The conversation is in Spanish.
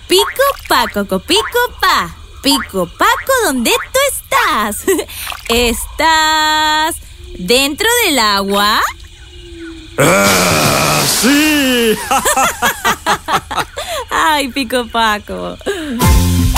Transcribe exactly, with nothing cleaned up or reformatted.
Pico Paco, copico pa. Pico Paco, ¿dónde tú estás? ¿Estás dentro del agua? ¡Ah, sí! Ay, Pico Paco.